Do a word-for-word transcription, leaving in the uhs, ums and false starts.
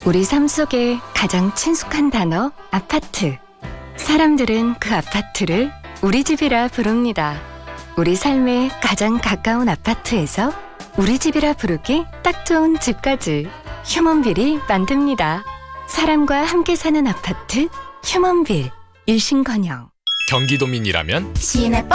우리 삶 속에 가장 친숙한 단어 아파트. 사람들은 그 아파트를 우리 집이라 부릅니다. 우리 삶에 가장 가까운 아파트에서 우리 집이라 부르기 딱 좋은 집까지 휴먼빌이 만듭니다. 사람과 함께 사는 아파트 휴먼빌. 일신건영. 경기도민이라면 시내